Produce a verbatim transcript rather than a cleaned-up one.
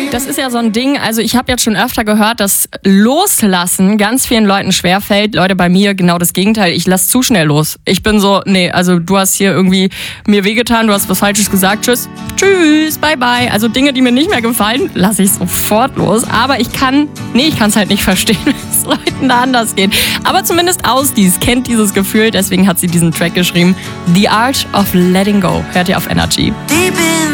Das ist ja so ein Ding, also ich habe jetzt schon öfter gehört, dass Loslassen ganz vielen Leuten schwerfällt. Leute, bei mir genau das Gegenteil, ich lasse zu schnell los. Ich bin so, nee, also du hast hier irgendwie mir wehgetan, du hast was Falsches gesagt, tschüss, tschüss, bye bye. Also Dinge, die mir nicht mehr gefallen, lasse ich sofort los. Aber ich kann, nee, ich kann es halt nicht verstehen, wenn es Leuten da anders geht. Aber zumindest Ausdies kennt dieses Gefühl, deswegen hat sie diesen Track geschrieben. The Art of Letting Go, hört ihr auf Energy.